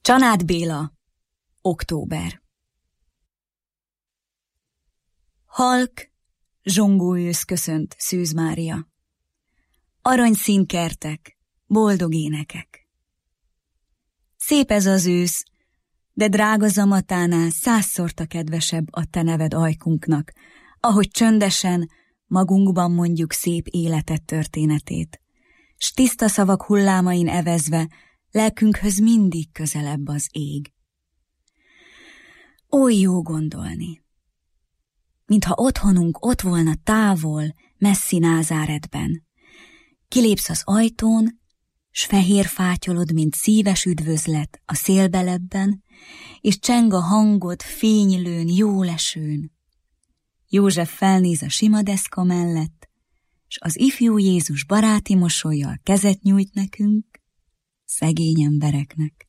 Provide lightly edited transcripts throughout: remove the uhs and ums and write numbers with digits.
Csanád Béla, október. Halk, zsongó ősz köszönt Szűz Mária. Aranyszín kertek, boldog énekek. Szép ez az ősz, de drága zamatánál 100-szorta kedvesebb a te neved ajkunknak, ahogy csöndesen magunkban mondjuk szép életed történetét, s tiszta szavak hullámain evezve lelkünkhöz mindig közelebb az ég. Oly jó gondolni, mintha otthonunk ott volna távol, messzi Názáretben. Kilépsz az ajtón, s fehér fátyolod, mint szíves üdvözlet a szélbelebben, és cseng a hangod fénylőn, jólesőn. József felnéz a sima deszka mellett, s az ifjú Jézus baráti mosollyal kezet nyújt nekünk, szegény embereknek.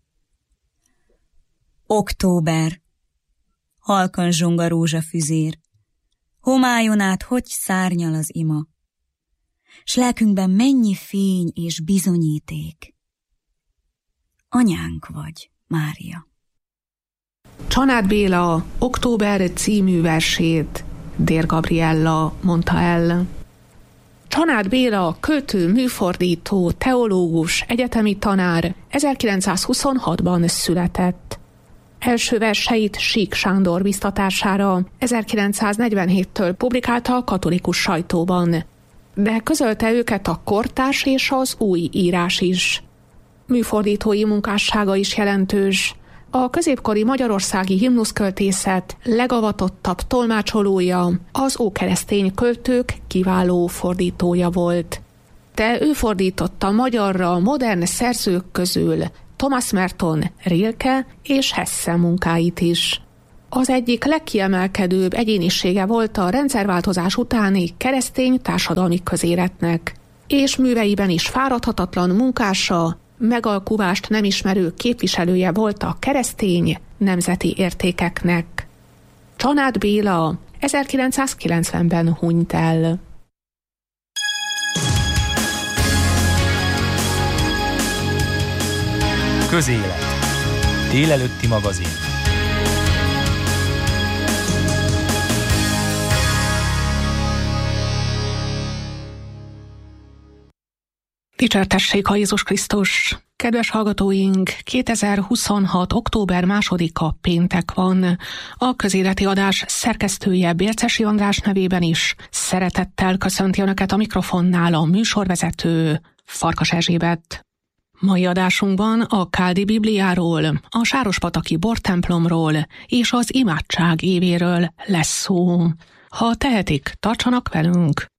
Október, halkan zsong a rózsafüzér, homályon át hogy szárnyal az ima, s lelkünkben mennyi fény és bizonyíték. Anyánk vagy, Mária. Csanád Béla Október című versét Dér Gabriella mondta el. Csanád Béla költő, műfordító, teológus, egyetemi tanár 1926-ban született. Első verseit Sík Sándor biztatására 1947-től publikálta a katolikus sajtóban, de közölte őket a kortárs és az új írás is. Műfordítói munkássága is jelentős. A középkori magyarországi himnuszköltészet legavatottabb tolmácsolója, az ókeresztény költők kiváló fordítója volt. De ő fordította magyarra modern szerzők közül Thomas Merton, Rilke és Hesse munkáit is. Az egyik legkiemelkedőbb egyénisége volt a rendszerváltozás utáni keresztény társadalmi közéletnek, és műveiben is fáradhatatlan munkása, megalkuvást nem ismerő képviselője volt a keresztény nemzeti értékeknek. Csanád Béla 1990-ben hunyt el. Közélet. Délelőtti magazin. Dicsértessék a Jézus Krisztus! Kedves hallgatóink, 2026. október 2-a péntek van. A közéleti adás szerkesztője Bércesi András nevében is szeretettel köszönti Önöket a mikrofonnál a műsorvezető Farkas Erzsébet. Mai adásunkban a Káldi Bibliáról, a Sárospataki bortemplomról és az imádság évéről lesz szó. Ha tehetik, tartsanak velünk!